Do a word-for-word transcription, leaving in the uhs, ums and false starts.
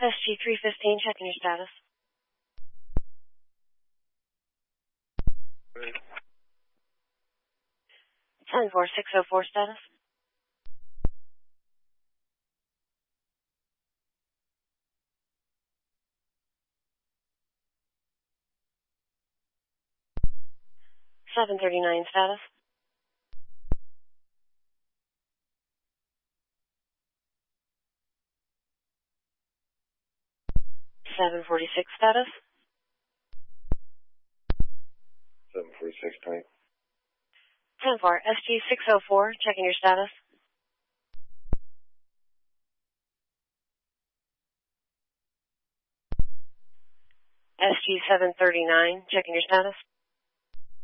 S G three fifteen, checking your status. ten four six oh four status. seven thirty-nine status. seven forty-six status. seven forty-six, type. ten four, S G six oh four, checking your status. S G seven thirty-nine, checking your status.